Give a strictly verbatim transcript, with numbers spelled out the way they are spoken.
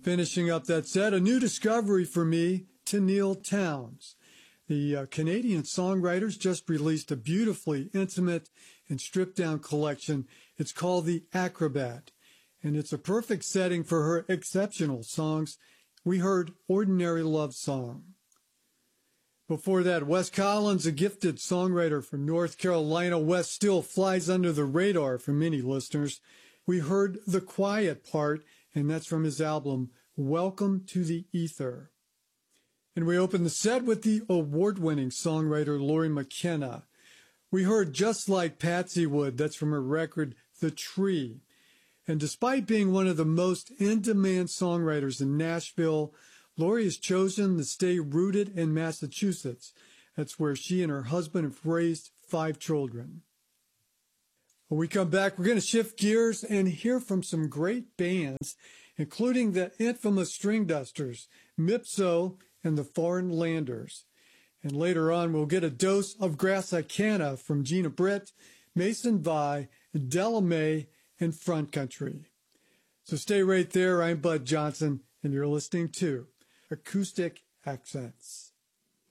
Finishing up that set, a new discovery for me, Tenille Townes. The uh, Canadian songwriters just released a beautifully intimate and stripped-down collection. It's called The Acrobat, and it's a perfect setting for her exceptional songs. We heard Ordinary Love Song. Before that, Wes Collins, a gifted songwriter from North Carolina. Wes still flies under the radar for many listeners. We heard The Quiet Part, and that's from his album, Welcome to the Ether. And we opened the set with the award-winning songwriter Lori McKenna. We heard Just Like Patsy Would, that's from her record, The Tree. And despite being one of the most in-demand songwriters in Nashville, Lori has chosen to stay rooted in Massachusetts. That's where she and her husband have raised five children. When we come back, we're going to shift gears and hear from some great bands, including the infamous String Dusters, Mipso, and the Foreign Landers. And later on, we'll get a dose of Grassicana from Gina Britt, Mason Vi, Della Mae, and Front Country. So stay right there. I'm Bud Johnson, and you're listening to Acoustic Accents.